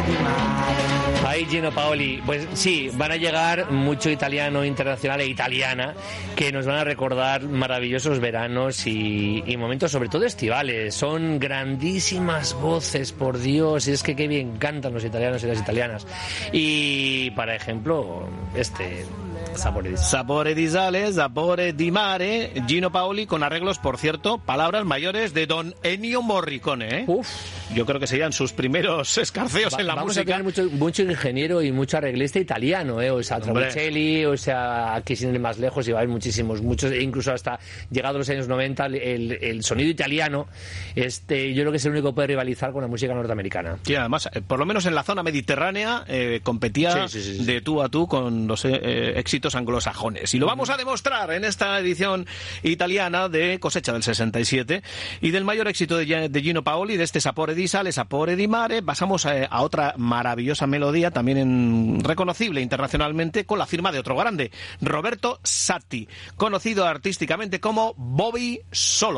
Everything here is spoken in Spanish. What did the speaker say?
Ay, Gino Paoli, pues sí, van a llegar mucho italiano internacional e italiana que nos van a recordar maravillosos veranos y momentos sobre todo estivales. Son grandísimas voces, por Dios, y es que qué bien cantan los italianos y las italianas. Y, por ejemplo, Sapore di sale, sapore di mare, Gino Paoli, con arreglos, por cierto, palabras mayores de don Ennio Morricone, ¿eh? Uf. Yo creo que serían sus primeros escarceos en la música. Vamos a tener mucho ingeniero y mucho arreglista italiano, ¿eh? O sea, Travicelli, o sea, aquí sin ir más lejos, y va a haber muchos, e incluso hasta llegados los años 90, el sonido italiano, yo creo que es el único que puede rivalizar con la música norteamericana. Sí, además, por lo menos en la zona mediterránea, competía de tú a tú con los éxitos anglosajones. Y lo vamos a demostrar en esta edición italiana de cosecha del 67 y del mayor éxito de Gino Paoli, de este Sapore di sale, sapore di mare. Pasamos a otra maravillosa melodía, también reconocible internacionalmente, con la firma de otro grande, Roberto Satti, conocido artísticamente como Bobby Solo.